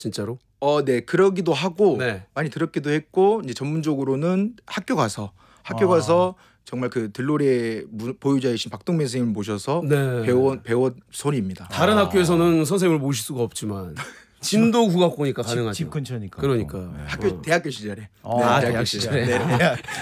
진짜로? 네, 그러기도 하고 네. 많이 들었기도 했고 이제 전문적으로는 학교 가서 정말 그 들놀이의 보유자이신 박동민 선생님을 모셔서 네. 배워 손입니다. 다른 학교에서는 선생님을 모실 수가 없지만 진도 국악고니까 가능하죠. 집 근처니까. 그러니까. 또. 네. 대학교 시절에. 대학 시절에. 네.